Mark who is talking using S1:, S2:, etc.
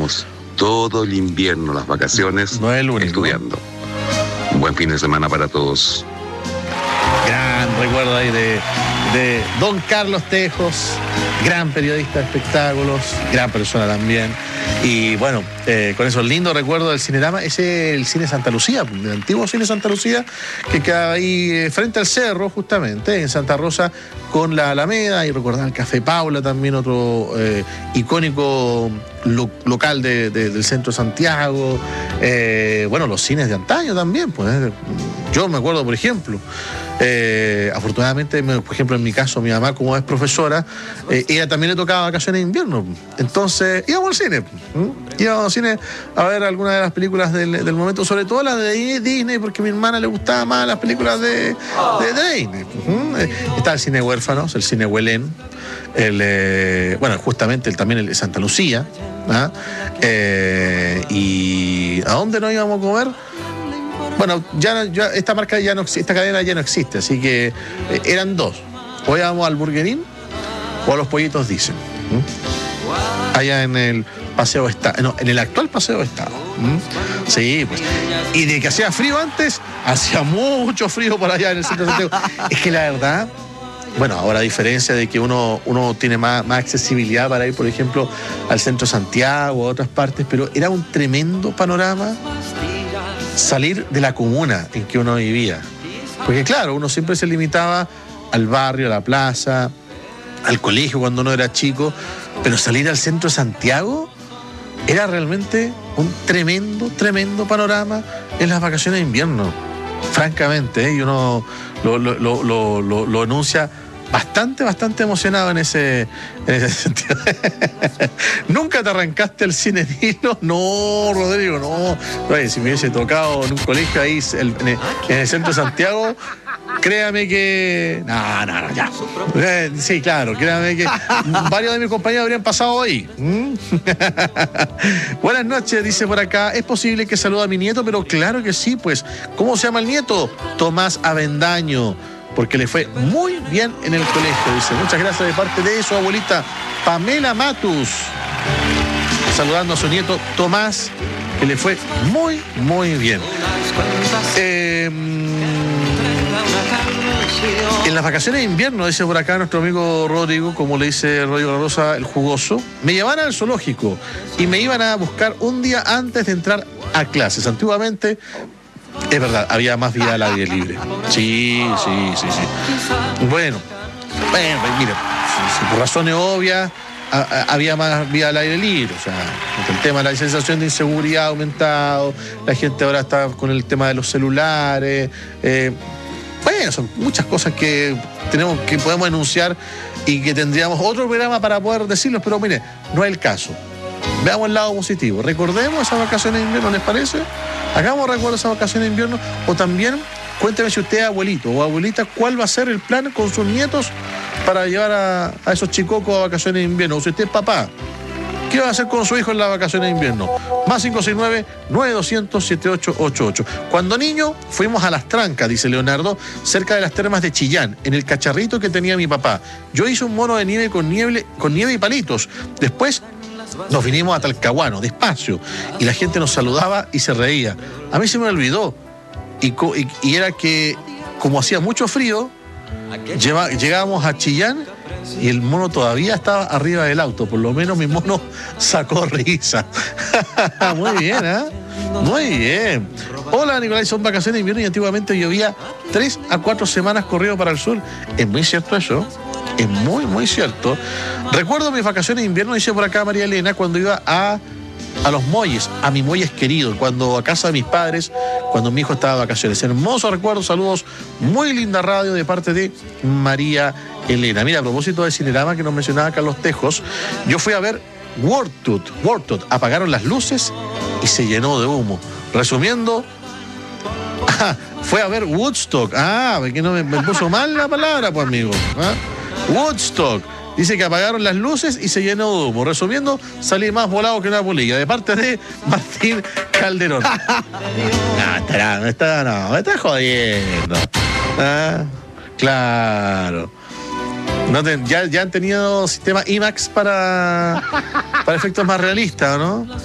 S1: pasamos todo el invierno, las vacaciones,
S2: No es el único.
S1: estudiando. Un buen fin de semana para todos.
S2: Gran recuerdo ahí de don Carlos Tejos, gran periodista de espectáculos, gran persona también. Y bueno, con esos lindos recuerdos del Cinerama, ese es el Cine Santa Lucía, el antiguo Cine Santa Lucía, que queda ahí frente al cerro, justamente, en Santa Rosa, con la Alameda, y recordar el Café Paula, también otro icónico local del centro de Santiago. Bueno, los cines de antaño también, pues. Yo me acuerdo, por ejemplo, afortunadamente, por ejemplo, en mi caso, mi mamá, como es profesora, ella también le tocaba vacaciones de invierno. Entonces, íbamos al cine. Íbamos al cine a ver algunas de las películas del momento, sobre todo las de Disney, porque a mi hermana le gustaban más las películas de Disney. Está el cine Huérfanos, el cine Huelén, bueno, justamente también el de Santa Lucía. ¿Ah? ¿Y a dónde nos íbamos a comer? Bueno, ya esta marca ya no existe, esta cadena ya no existe, así que eran dos. O íbamos al Burgerín o a los Pollitos Dicen. Allá en el Paseo Estado, no, en el actual Paseo Estado. Sí, pues. Y de que hacía frío antes, hacía mucho frío por allá en el centro de Santiago. Es que la verdad, bueno, ahora a diferencia de que uno tiene más accesibilidad para ir, por ejemplo, al centro de Santiago o a otras partes, pero era un tremendo panorama salir de la comuna en que uno vivía. Porque claro, uno siempre se limitaba al barrio, a la plaza, al colegio cuando uno era chico, pero salir al centro de Santiago era realmente un tremendo panorama en las vacaciones de invierno. Francamente, y uno lo anuncia bastante emocionado en ese sentido. ¿Nunca te arrancaste al Cine Nilo? No, Rodrigo, no. Oye, si me hubiese tocado en un colegio ahí en el centro de Santiago, créame que... No, ya. Sí, claro, créame que varios de mis compañeros habrían pasado ahí. Buenas noches, dice por acá. ¿Es posible que salude a mi nieto? Pero claro que sí, pues. ¿Cómo se llama el nieto? Tomás Avendaño. Porque le fue muy bien en el colegio, dice. Muchas gracias de parte de su abuelita Pamela Matus. Saludando a su nieto Tomás, que le fue muy bien. En las vacaciones de invierno, dice por acá nuestro amigo Rodrigo, como le dice Rodrigo Rosa, el jugoso, me llevaban al zoológico y me iban a buscar un día antes de entrar a clases. Antiguamente, es verdad, había más vida al aire libre. Sí. Bueno, mira, por razones obvias, había más vida al aire libre. O sea, el tema de la sensación de inseguridad ha aumentado, la gente ahora está con el tema de los celulares. Bueno, son muchas cosas que podemos enunciar y que tendríamos otro programa para poder decirlos, pero mire, no es el caso. Veamos el lado positivo. Recordemos esas vacaciones de invierno, ¿les parece? Hagamos recuerdo de esas vacaciones de invierno. O también, cuénteme si usted es abuelito o abuelita, ¿cuál va a ser el plan con sus nietos para llevar a esos chicocos a vacaciones de invierno? O si usted es papá, ¿qué va a hacer con su hijo en las vacaciones de invierno? Más 569-9200-7888. Cuando niño fuimos a Las Trancas, dice Leonardo, cerca de las termas de Chillán, en el cacharrito que tenía mi papá. Yo hice un mono de nieve con nieve y palitos. Después nos vinimos a Talcahuano, despacio, y la gente nos saludaba y se reía. A mí se me olvidó. Y era que, como hacía mucho frío, llegábamos a Chillán y el mono todavía estaba arriba del auto. Por lo menos mi mono sacó risa. Muy bien, ¿eh? Muy bien. Hola, Nicolás, son vacaciones de invierno y antiguamente llovía 3 a 4 semanas corrido para el sur. Es muy cierto eso. Es muy cierto. Recuerdo mis vacaciones de invierno, dice por acá María Elena, cuando iba a los muelles, a mis muelles queridos, cuando a casa de mis padres, cuando mi hijo estaba de vacaciones. Hermoso recuerdo, saludos, muy linda radio de parte de María Elena. Mira, a propósito de Cinerama que nos mencionaba Carlos Tejos, yo fui a ver World Tour, apagaron las luces y se llenó de humo. Resumiendo, fue a ver Woodstock. Que no me puso mal la palabra, pues, amigo. Woodstock. Dice que apagaron las luces y se llenó de humo. Resumiendo, salí más volado que una polilla. De parte de Martín Calderón. Me está jodiendo. Claro. Ya han tenido sistema IMAX para efectos más realistas, ¿no?